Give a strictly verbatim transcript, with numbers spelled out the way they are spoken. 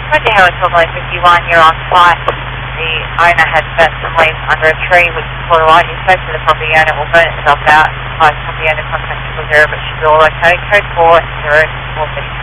Twenty Howard Tollway fifty-one, you're on site. The owner has burnt some leaves under a tree, which is water light. You spoke to the property owner, will burn itself out. Property owner contact triple zero, but she's all okay. Code four zero four thirty.